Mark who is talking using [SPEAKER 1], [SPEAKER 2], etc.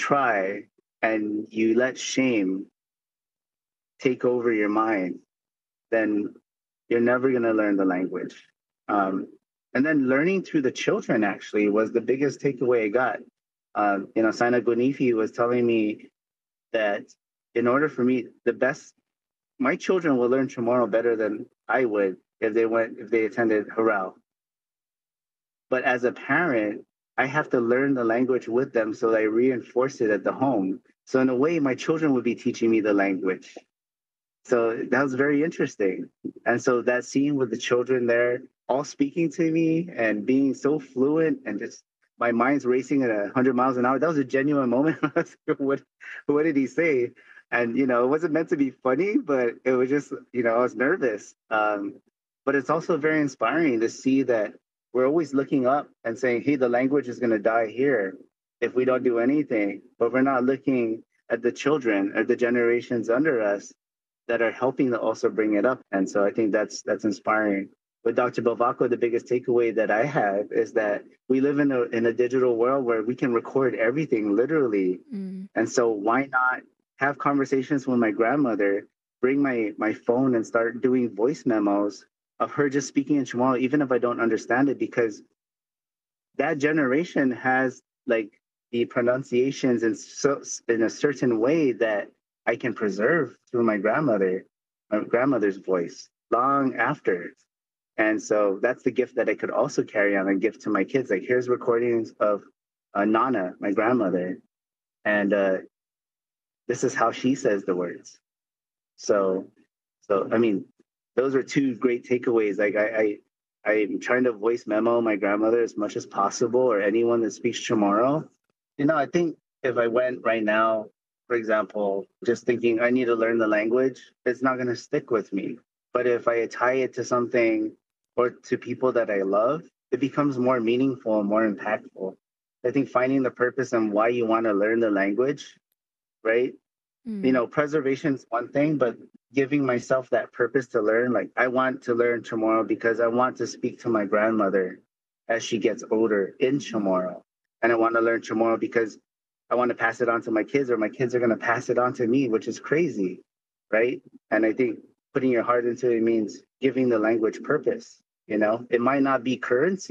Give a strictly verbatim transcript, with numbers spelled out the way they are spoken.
[SPEAKER 1] try and you let shame take over your mind, then you're never going to learn the language. Um, and then learning through the children actually was the biggest takeaway I got. Um, you know, Saina Gunifi was telling me that in order for me, the best, my children will learn tomorrow better than I would if they went, if they attended Haral. But as a parent, I have to learn the language with them so that I reinforce it at the home. So in a way, my children would be teaching me the language. So that was very interesting. And so that scene with the children there all speaking to me and being so fluent and just my mind's racing at a hundred miles an hour. That was a genuine moment. what what did he say? And you know, it wasn't meant to be funny, but it was just, you know, I was nervous. Um, but it's also very inspiring to see that we're always looking up and saying, hey, the language is gonna die here if we don't do anything. But we're not looking at the children or the generations under us that are helping to also bring it up. And so I think that's that's inspiring. With Doctor Bavako, the biggest takeaway that I have is that we live in a in a digital world where we can record everything literally. Mm. And so why not have conversations with my grandmother, bring my my phone and start doing voice memos of her just speaking in Chamorro, even if I don't understand it, because that generation has like the pronunciations in so in a certain way that I can preserve through my grandmother, my grandmother's voice long after. And so that's the gift that I could also carry on and give to my kids. Like, here's recordings of uh, Nana, my grandmother, and uh, this is how she says the words. So, so I mean, those are two great takeaways. Like, I, I, I'm trying to voice memo my grandmother as much as possible, or anyone that speaks Chamorro. You know, I think if I went right now, for example, just thinking I need to learn the language, it's not going to stick with me. But if I tie it to something or to people that I love, it becomes more meaningful and more impactful. I think finding the purpose and why you want to learn the language, right? Mm. You know, preservation is one thing, but giving myself that purpose to learn, like I want to learn Chamorro because I want to speak to my grandmother as she gets older in Chamorro. And I want to learn Chamorro because I want to pass it on to my kids, or my kids are going to pass it on to me, which is crazy, right? And I think putting your heart into it means giving the language purpose. You know, it might not be currency.